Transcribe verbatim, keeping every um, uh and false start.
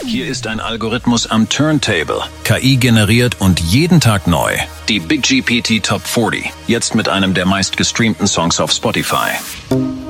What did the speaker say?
Hier ist ein Algorithmus am Turntable, K I generiert und jeden Tag neu. Die Big G P T Top vierzig, jetzt mit einem der meistgestreamten Songs auf Spotify.